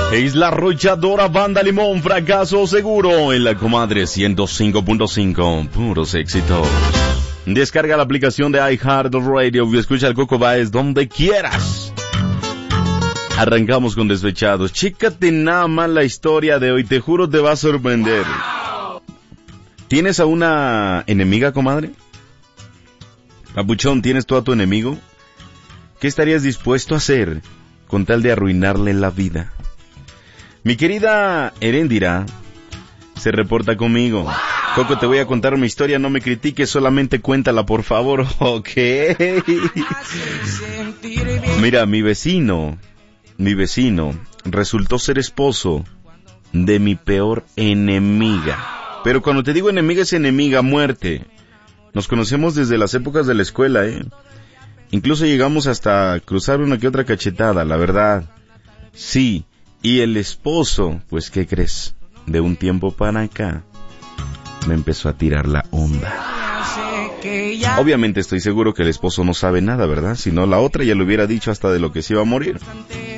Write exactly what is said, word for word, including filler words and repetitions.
Es la arrolladora Banda Limón, fracaso seguro en la Comadre ciento cinco punto cinco, puros éxitos. Descarga la aplicación de iHeartRadio y escucha el Coco Baez donde quieras. Arrancamos con Despechados. Chécate nada más la historia de hoy, te juro te va a sorprender. ¿Tienes a una enemiga, comadre? Papuchón, ¿tienes tú a tu enemigo? ¿Qué estarías dispuesto a hacer con tal de arruinarle la vida? Mi querida Heréndira se reporta conmigo. Coco, te voy a contar mi historia, no me critiques, solamente cuéntala, por favor. Ok. Mira, mi vecino, mi vecino resultó ser esposo de mi peor enemiga. Pero cuando te digo enemiga, es enemiga a muerte. Nos conocemos desde las épocas de la escuela, ¿eh? Incluso llegamos hasta cruzar una que otra cachetada, la verdad. Sí, y el esposo, pues, ¿qué crees? De un tiempo para acá, me empezó a tirar la onda. Obviamente estoy seguro que el esposo no sabe nada, ¿verdad? Si no, la otra ya le hubiera dicho hasta de lo que se iba a morir.